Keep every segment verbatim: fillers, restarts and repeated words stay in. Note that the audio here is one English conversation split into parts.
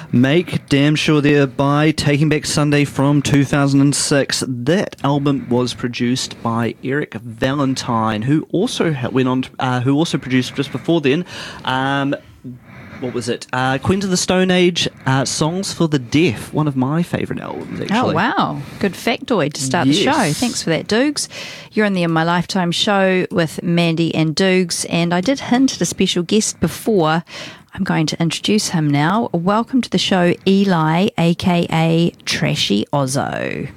Make damn sure there by Taking Back Sunday from two thousand six. That album was produced by Eric Valentine, who also ha- went on, to, uh, who also produced just before then. Um, what was it? Uh, Queens of the Stone Age, uh, Songs for the Deaf. One of my favourite albums, actually. Oh wow, good factoid to start Yes. the show. Thanks for that, Doogs. You're on the In My Lifetime show with Mandy and Doogs, and I did hint at a special guest before. I'm going to introduce him now. Welcome to the show, Eli, aka Trashy Ozzo.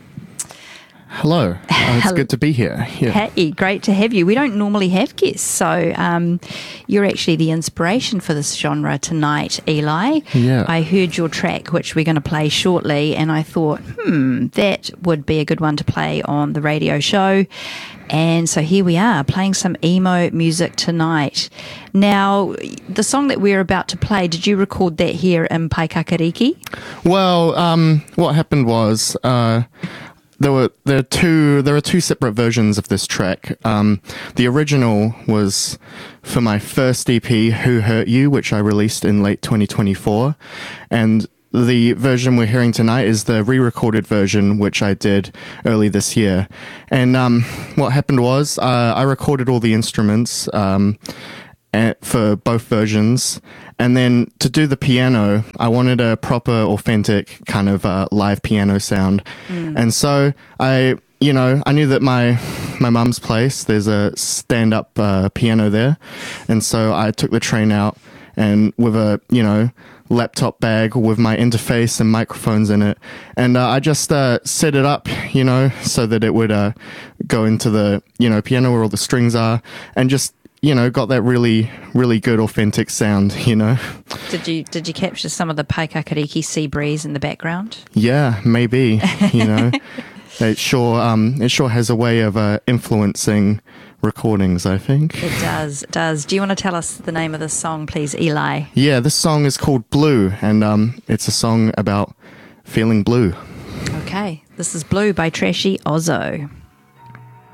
Hello. Uh, it's good to be here. Yeah. Hey, great to have you. We don't normally have guests, so um, you're actually the inspiration for this genre tonight, Eli. Yeah. I heard your track, which we're going to play shortly, and I thought, hmm, that would be a good one to play on the radio show. And so here we are, playing some emo music tonight. Now, the song that we're about to play, did you record that here in Paikakariki? Well, um, what happened was uh, there were there are two there are two separate versions of this track. Um, the original was for my first E P, Who Hurt You, which I released in late twenty twenty-four, and the version we're hearing tonight is the re-recorded version, which I did early this year. And um, what happened was uh, I recorded all the instruments um, at, for both versions. And then to do the piano, I wanted a proper, authentic kind of uh, live piano sound. Mm. And so I, you know, I knew that my my mum's place, there's a stand-up uh, piano there. And so I took the train out and with a, you know, laptop bag with my interface and microphones in it, and uh, I just uh, set it up, you know, so that it would uh, go into the, you know, piano where all the strings are, and just, you know, got that really, really good authentic sound, you know. Did you did you capture some of the Paikakariki sea breeze in the background? Yeah, maybe, you know. It sure, um, it sure has a way of uh, influencing recordings, I think. It does, it does. Do you want to tell us the name of this song, please, Eli? Yeah, this song is called Blue, and um, it's a song about feeling blue. Okay, this is Blue by Trashy Ozzo.